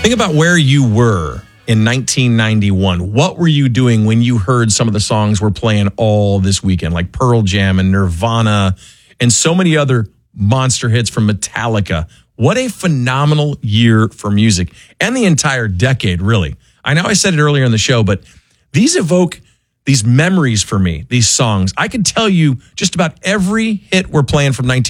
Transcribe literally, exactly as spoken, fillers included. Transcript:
Think about where you were in nineteen ninety-one. What were you doing when you heard some of the songs we're playing all this weekend, like Pearl Jam and Nirvana and so many other monster hits from Metallica? What a phenomenal year for music, and the entire decade, really. I know I said it earlier in the show, but these evoke these memories for me, these songs. I could tell you just about every hit we're playing from nineteen